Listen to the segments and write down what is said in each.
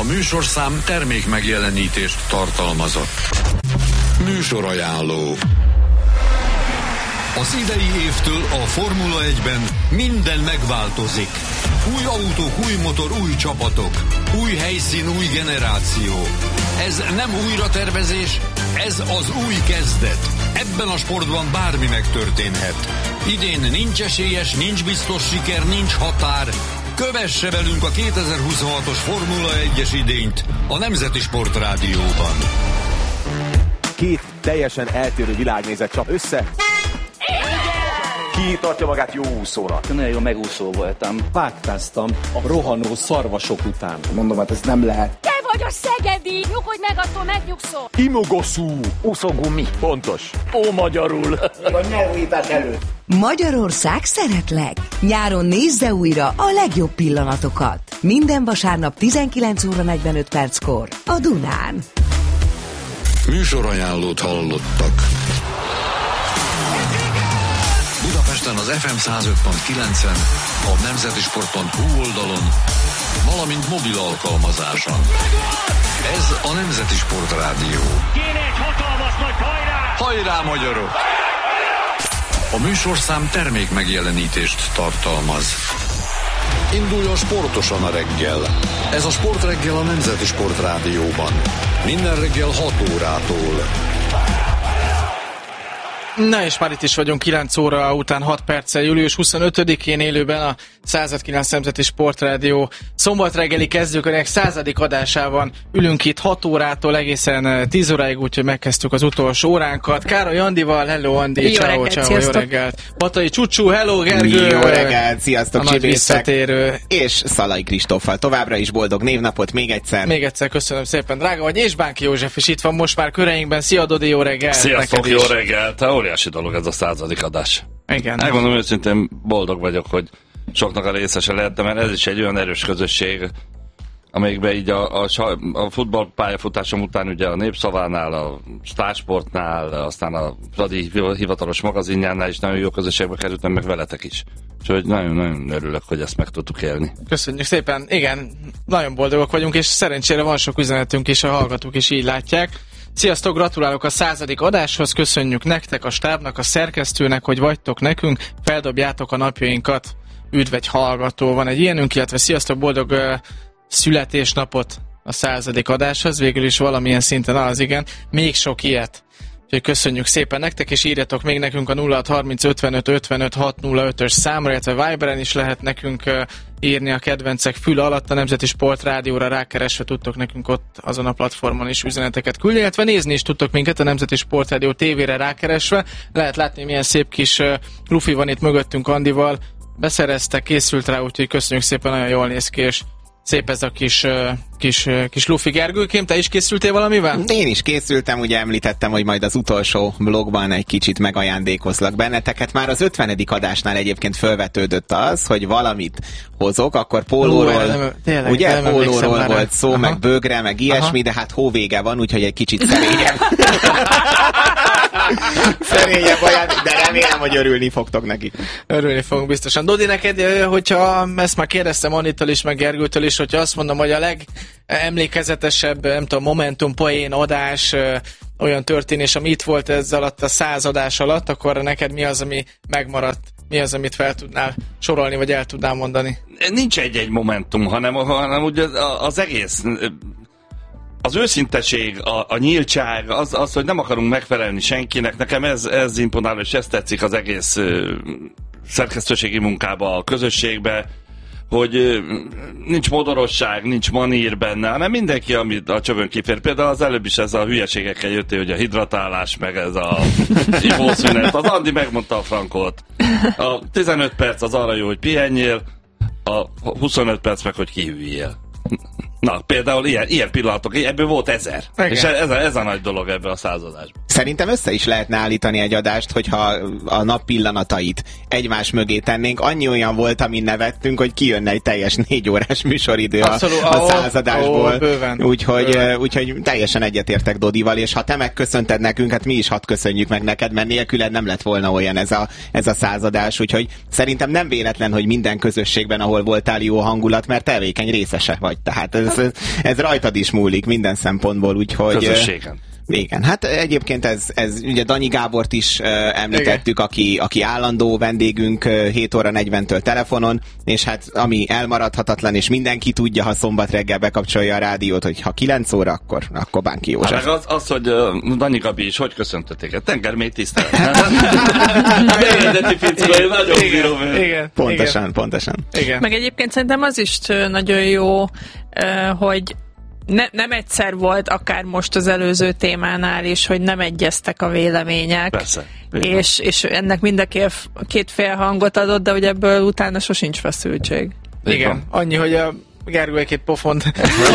A műsorszám termék megjelenítést tartalmazott. Műsorajánló. Az idei évtől a Formula 1-ben minden megváltozik. Új autók, új motor, új csapatok. Új helyszín, új generáció. Ez nem újratervezés, ez az új kezdet. Ebben a sportban bármi megtörténhet. Idén nincs esélyes, nincs biztos siker, nincs határ. Kövesse velünk a 2026-os Formula 1-es idényt a Nemzeti Sport Rádióban. Két teljesen eltérő világnézet csap össze. Ki tartja magát jó úszónak? Nagyon jó megúszó voltam. Vágtáztam a rohanó szarvasok után. Mondom, hát ez nem lehet. Te vagy a szegedi! Nyugodj meg, attól megnyugszol! Imogoszú. Úszógumi. Pontos. Ó, magyarul. A nyelvújítás előtt. Magyarország szeretlek! Nyáron nézze újra a legjobb pillanatokat. Minden vasárnap 19 óra 45 perckor a Dunán. Műsorajánlót hallottak. Budapesten az FM 105.9-en, a nemzetisport.hu oldalon, valamint mobil alkalmazáson. Ez a Nemzeti Sport Rádió. Kéne egy hatalmas nagy hajrá! Hajrá, magyarok! A műsorszám termék megjelenítést tartalmaz. Induljon sportosan a reggel. Ez a Sportreggel a Nemzeti Sport Rádióban. Minden reggel 6 órától. Na és már itt is vagyunk 9 óra után 6 perccel, július 25-én élőben a 109 Nemzeti Sportrádió szombat reggeli kezdőkörének 100. adásában ülünk itt 6 órától egészen 10 óráig, úgyhogy megkezdtük az utolsó óránkat. Károly Andival, hello Andi, ciao, jó reggelt. Batai Csucsú, hello Gergő. Jó reggelt, sziasztok csibészek. És Szalai Kristóffal továbbra is boldog névnapot még egyszer. Még egyszer köszönöm szépen, drága vagy, és Bánki József is itt van most már köreinkben. Szia Dodi, jó reggelt. Sziasztok, jó reggelt. Óriási dolog ez a 100. adás. Igen. Megmondom őszintén, boldog vagyok, hogy soknak a részese lehettem, mert ez is egy olyan erős közösség, amelyikben így a futball pályafutásom után ugye a Népszavánál, a Sztársportnál, aztán a Fradi hivatalos magazinjánál is nagyon jó közösségbe kerültem, meg veletek is. Úgyhogy nagyon-nagyon örülök, hogy ezt meg tudtuk élni. Köszönjük szépen. Igen, nagyon boldogok vagyunk, és szerencsére van sok üzenetünk, és a hallgatók is így látják. Sziasztok, gratulálok a 100. adáshoz, köszönjük nektek, a stábnak, a szerkesztőnek, hogy vagytok nekünk, feldobjátok a napjainkat. Üdv egy hallgató, van egy ilyenünk, illetve sziasztok, boldog születésnapot a 100. adáshoz, végül is valamilyen szinten az, igen, még sok ilyet. Úgyhogy köszönjük szépen nektek, és írjatok még nekünk a 0630 55 55 605-ös számra, illetve Viberen is lehet nekünk írni a kedvencek füle alatt, a Nemzeti Sport Rádióra rákeresve tudtok nekünk ott azon a platformon is üzeneteket küldni, illetve nézni is tudtok minket a Nemzeti Sport Rádió tévére rákeresve. Lehet látni, milyen szép kis lufi van itt mögöttünk Andival, beszerezte, készült rá, úgyhogy köszönjük szépen, nagyon jól néz ki, és szép ez a kis lufi. Gergőkém, te is készültél valamivel? Én is készültem, ugye említettem, hogy majd az utolsó blogban egy kicsit megajándékozlak benneteket. Már az 50. adásnál egyébként felvetődött az, hogy valamit hozok, akkor pólóról, ugye pólóról volt szó, aha, meg bögre, meg ilyesmi, aha, de hát hóvége van, úgyhogy egy kicsit szerényebb. Szerényebb ajándék, de remélem, hogy örülni fogtok neki. Örülni fogunk biztosan. Dodi, neked, hogyha ezt már kérdeztem Anitól is, meg Gergőtől is, hogyha azt mondom, hogy a legemlékezetesebb, nem tudom, momentum, poén, adás, olyan történés, ami itt volt ez alatt a 100 adás alatt, akkor neked mi az, ami megmaradt? Mi az, amit fel tudnál sorolni, vagy el tudnál mondani? Nincs egy momentum, hanem ugye az egész... Az őszinteség, a nyíltság, az, hogy nem akarunk megfelelni senkinek, nekem ez imponál, és ez tetszik az egész szerkesztőségi munkába, a közösségbe, hogy nincs modorosság, nincs manír benne, hanem mindenki, amit a csövön kifér. Például az előbb is ez a hülyeségekkel jöttél, hogy a hidratálás, meg ez a ivószünet. Az Andi megmondta a frankot. A 15 perc az arra jó, hogy pihenjél, a 25 perc meg, hogy kihűljél. Na, például ilyen pillanatok, ebből volt 1000. Igen. És ez a nagy dolog ebben a 100 adásban. Szerintem össze is lehetne állítani egy adást, hogyha a nap pillanatait egymás mögé tennénk. Annyi olyan volt, amin nevettünk, hogy kijönne egy teljes 4 órás műsoridő a 100 adásból. Úgyhogy teljesen egyetértek Dodival, és ha te megköszönted nekünk, hát mi is hadd köszönjük meg neked, mert nélküled nem lett volna olyan ez a 100 adás. Úgyhogy szerintem nem véletlen, hogy minden közösségben, ahol voltál, jó hangulat, mert tevékeny részese vagy. Tehát ez ez rajtad is múlik minden szempontból, úgyhogy... Közösségen. Igen, hát egyébként ez ugye Danyi Gábort is említettük, aki állandó vendégünk 7 óra 40-től telefonon, és hát ami elmaradhatatlan, és mindenki tudja, ha szombat reggel bekapcsolja a rádiót, hogy ha 9 óra, akkor Bánki József. Hát az, hogy Danyi Gabi is hogy köszöntötték? Tengermély tisztelet. Eredeti fickó, nagyon bírom. Pontosan. Igen. Meg egyébként szerintem az is nagyon jó, hogy nem egyszer volt, akár most az előző témánál is, hogy nem egyeztek a vélemények. Persze. És ennek mind a két fél hangot adott, de hogy ebből utána sosincs feszültség. Igen, annyi, hogy a Gergő egy-két pofont.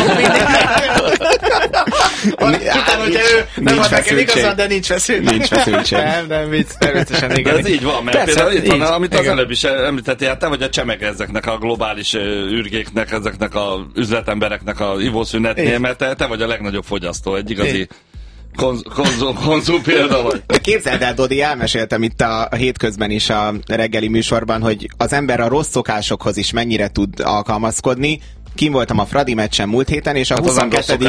Utána, hogyha ő nem ad nekem igazán, de nincs feszültség. Nem, vicc, természetesen igen. De ez így van, mert persze, például itt van, amit az előbb is említeti, hát te vagy a csemege ezeknek a globális ürgéknek, ezeknek a üzletembereknek a ivószünetnél, mert te vagy a legnagyobb fogyasztó, egy igazi konzum példa vagy. Képzeld el, Dodi, elmeséltem itt a hétközben is a reggeli műsorban, hogy az ember a rossz szokásokhoz is mennyire tud alkalmazkodni. Kim voltam a Fradi meccsen múlt héten, és a hát 22.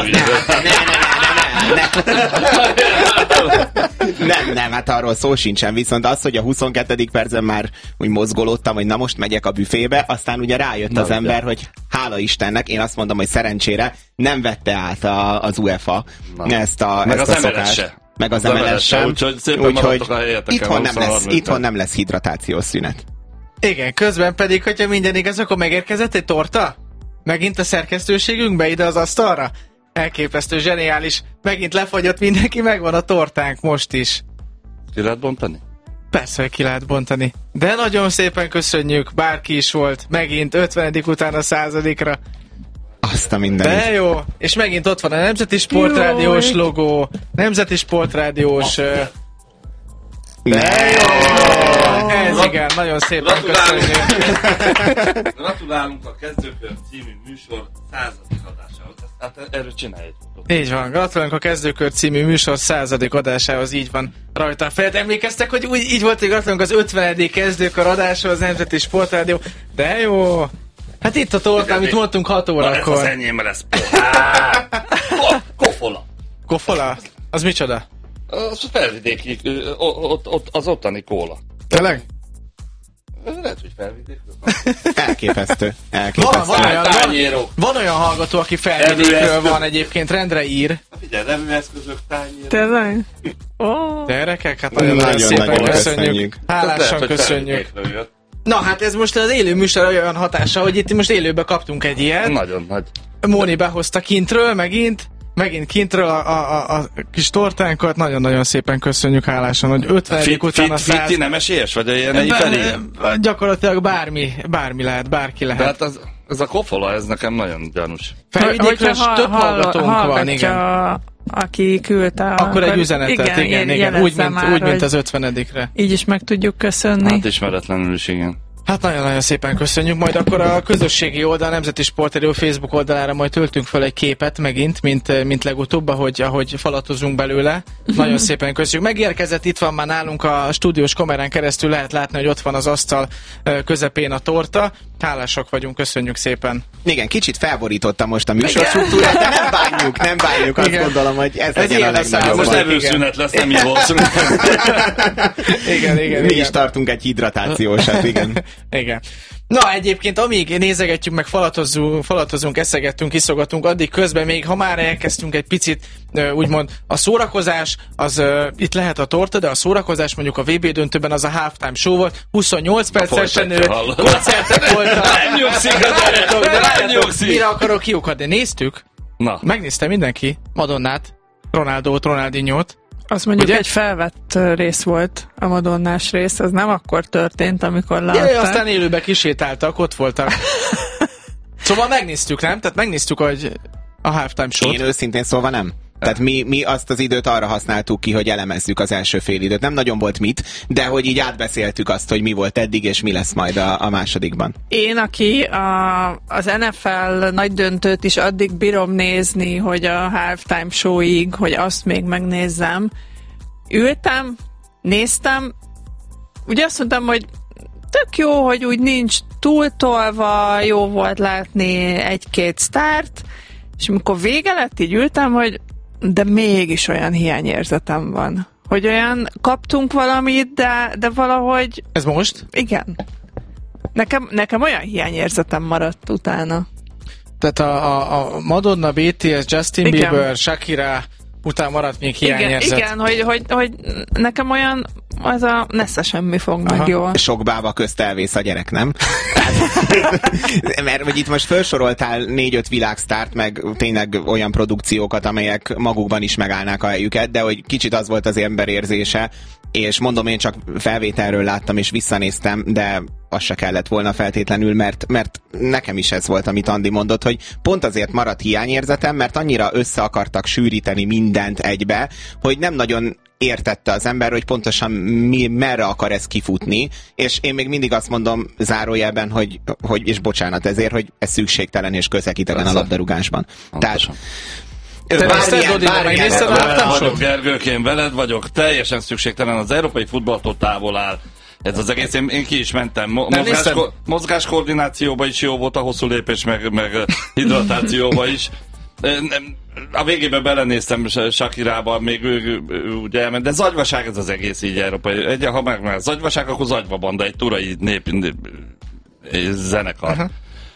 Nem, hát arról szó sincsen, viszont az, hogy a 22. percen már úgy mozgolódtam, hogy na most megyek a büfébe, aztán ugye rájött az ember, hogy hála Istennek, én azt mondom, hogy szerencsére nem vette át az UEFA ezt a szokást. Meg az MLS sem. Úgyhogy itthon nem lesz hidratációs szünet. Igen, közben pedig, hogyha minden igaz, akkor megérkezett egy torta? Megint a szerkesztőségünkbe ide az asztalra? Elképesztő, zseniális. Megint lefagyott mindenki, megvan a tortánk most is. Ki lehet bontani? Persze, hogy ki lehet bontani. De nagyon szépen köszönjük, bárki is volt. Megint 50. után a 100-ra. Azt a mindenit. De jó, és megint ott van a Nemzeti Sportrádiós logó, Nemzeti Sportrádiós... De jó! Ez igen, nagyon szépen köszönjük. Gratulálunk a Kezdőkör című műsor 100. adásához. Hát erről csinálj egy fotót. Így van, gratulálunk a Kezdőkör című műsor 100. adásához, így van rajta a felet. Emlékeztek, hogy így volt, hogy gratulálunk az 50. Kezdőkör adásához, Nemzeti Sportrádió. De jó! Hát itt a torta, amit mondtunk 6 órakor. Ez az enyém lesz. Kofola. Kofola? Az micsoda? Az felvidéki, az ottani kóla. Tényleg? Lehet, hogy felvidékről. Elképesztő. Van olyan hallgató, aki felvidékről van egyébként, rendre ír. Figyelj, evőeszközök, tányérok. Tényleg? Gyerekek, hát nagyon szépen köszönjük. Hálásan köszönjük. Na hát ez most az élő műsor olyan hatása, hogy itt most élőbe kaptunk egy ilyet. Nagyon nagy. Móni behozta kintről, megint kintről a kis tortánkat. Nagyon-nagyon szépen köszönjük, hálásan, hogy 50. után a 100... Fitti nem esélyes, vagy ilyen egy felé? Gyakorlatilag bármi lehet, bárki lehet. De hát ez a kofola, ez nekem nagyon gyanús. Felvidékről több hallgatónk van, igen. Aki küldte. Akkor egy üzenetet, igen. Úgy, mint az 50-re. Így is meg tudjuk köszönni. Hát ismeretlenül is, igen. Hát nagyon-nagyon szépen köszönjük, majd akkor a közösségi oldal, a Nemzeti Sportrádió Facebook oldalára majd töltünk fel egy képet megint, mint legutóbb, ahogy falatozunk belőle. Nagyon szépen köszönjük. Megérkezett, itt van már nálunk a stúdiós kamerán keresztül, lehet látni, hogy ott van az asztal közepén a torta. Hálásak vagyunk, köszönjük szépen. Igen, kicsit felborította most a műsorstruktúrát, de nem bánjuk, azt gondolom, hogy ez legyen a legnagyobb. Most evőszünet lesz, nem ivószünet. Igen. Mi is tartunk egy hidratációsat, igen. Igen. Na, egyébként amíg nézegetjük, meg falatozunk, eszegettünk, iszogatunk, addig közben még, ha már elkezdtünk egy picit, úgymond a szórakozás, az itt lehet a torta, de a szórakozás mondjuk a VB döntőben az a halftime show volt, 28 percesen koncertek voltak. Nem nyugszik, Mire akarok kiukadni? Néztük? Na. Megnézte mindenki Madonnát, Ronaldót, Ronaldinhót. Az mondjuk ugye? Egy felvett rész volt, a Madonnás rész, az nem akkor történt, amikor látták. Ja, aztán élőben kisétáltak, ott voltak. Szóval megnéztük, nem? Tehát megnéztük, hogy a halftime show-t. Én őszintén szólva nem. Tehát mi azt az időt arra használtuk ki, hogy elemezzük az első fél időt. Nem nagyon volt mit, de hogy így átbeszéltük azt, hogy mi volt eddig, és mi lesz majd a másodikban. Én, aki az NFL nagy döntőt is addig bírom nézni, hogy a halftime showig, hogy azt még megnézzem, ültem, néztem, ugye azt mondtam, hogy tök jó, hogy úgy nincs túltolva, jó volt látni egy-két sztárt, és amikor vége lett, így ültem, hogy de mégis olyan hiányérzetem van. Hogy olyan kaptunk valamit, de valahogy... Ez most? Igen. Nekem olyan hiányérzetem maradt utána. Tehát a Madonna, BTS, Justin Bieber, Shakira után maradt még hiányérzet. Igen, hogy nekem olyan az a nesze semmi fog meg jól. Sok bába közt elvész a gyerek, nem? Mert hogy itt most felsoroltál 4-5 világsztárt, meg tényleg olyan produkciókat, amelyek magukban is megállnák a helyüket, de hogy kicsit az volt az ember érzése, és mondom, én csak felvételről láttam és visszanéztem, de az se kellett volna feltétlenül, mert nekem is ez volt, amit Andi mondott, hogy pont azért maradt hiányérzetem, mert annyira össze akartak sűríteni mindent egybe, hogy nem nagyon értette az ember, hogy pontosan merre akar ez kifutni, és én még mindig azt mondom zárójelben, hogy és bocsánat ezért, hogy ez szükségtelen és közekitelen a labdarúgásban. Tehát Gergők, veled vagyok, teljesen szükségtelen, az európai futballtól távol áll. Ez az egész, én ki is mentem. Mozgáskoordinációban is jó volt a hosszú lépés, meg hidratációban is. A végében belenéztem Shakirába, még ő ugye elment, de zagyvaság ez az egész így európai. Ha meg zagyvaság, akkor zagyvabanda, egy turai zenekar.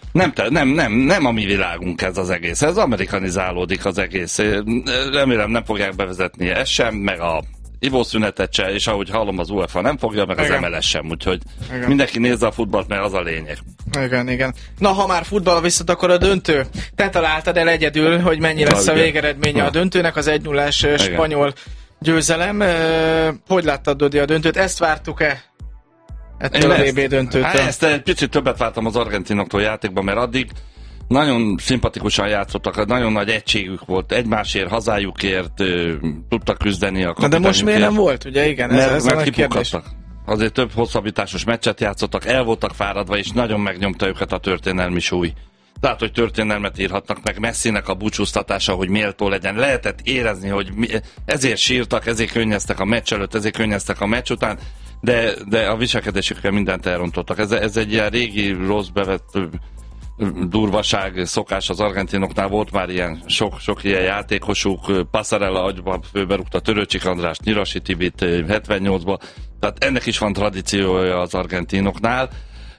Nem a mi világunk ez az egész. Ez amerikanizálódik az egész. Remélem nem fogják bevezetni ezt sem, meg a ivószünetet se, és ahogy hallom, az UEFA nem fogja, meg az MLS sem, úgyhogy mindenki nézze a futballt, mert az a lényeg. Igen. Na, ha már futball visszat, akkor a döntő. Te találtad el egyedül, hogy mennyi lesz a végeredménye a döntőnek, az 1-0-ás spanyol győzelem. Hogy láttad, Dodi, a döntőt? Ezt vártuk-e? Ettől a VB döntőtől? Ezt egy picit többet vártam az argentinoktól játékban, mert addig nagyon szimpatikusan játszottak, nagyon nagy egységük volt, egymásért, hazájukért tudtak küzdeni a kapitányukért. De most miért nem volt, ugye? Igen, ez a nagy kérdés. Azért több hosszabbításos meccset játszottak, el voltak fáradva, és nagyon megnyomta őket a történelmi súly. Tehát, hogy történelmet írhatnak meg, Messinek a búcsúztatása, hogy méltó legyen. Lehetett érezni, hogy ezért sírtak, ezért könnyeztek a meccs előtt, ezért könnyeztek a meccs után, de a viselkedésükkel mindent elrontottak. Ez egy ilyen régi, rossz bevett durvaság, szokás az argentinoknál, volt már ilyen sok ilyen játékosuk, Passarella agyba főberúgta Törőcsik Andrást, Nyirasi Tibit 78-ba, tehát ennek is van tradíciója az argentinoknál.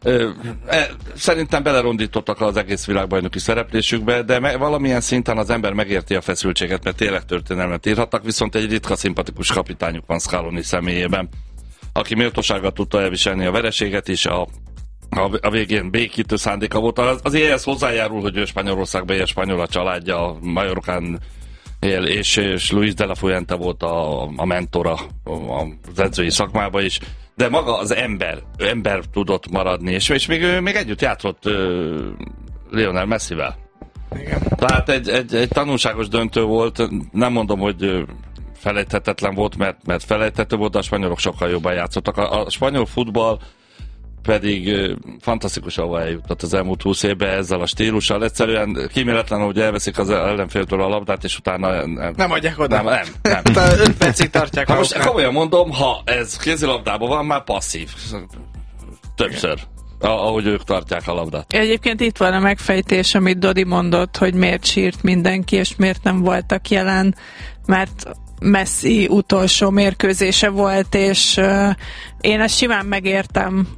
Szerintem belerondítottak az egész világbajnoki szereplésükbe, de valamilyen szinten az ember megérti a feszültséget, mert tényleg történelmet írhattak, viszont egy ritka szimpatikus kapitányuk van Scaloni személyében, aki méltósággal tudta elviselni a vereséget is, a végén békítő szándéka volt. Azért ehhez hozzájárul, hogy ő Spanyolországban él, spanyol a családja, a Majorcán él, és Luis de la Fuente volt a mentora az edzői szakmában is, de maga az ember tudott maradni, és még együtt játszott Lionel Messivel. Igen. Tehát egy tanulságos döntő volt, nem mondom, hogy felejthetetlen volt, mert felejthető volt, de a spanyolok sokkal jobban játszottak. A spanyol futball pedig fantasztikus, ahol eljutott az elmúlt 20 évben ezzel a stílussal. Egyszerűen kíméletlen, hogy elveszik az ellenféltől a labdát, és utána nem adják oda. Nem. 5 percig tartják. Ha most komolyan mondom, ha ez kézilabdában van, már passzív. Többször. Ahogy ők tartják a labdát. Egyébként itt van a megfejtés, amit Dodi mondott, hogy miért sírt mindenki, és miért nem voltak jelen, mert Messi utolsó mérkőzése volt, és én ezt simán megértem,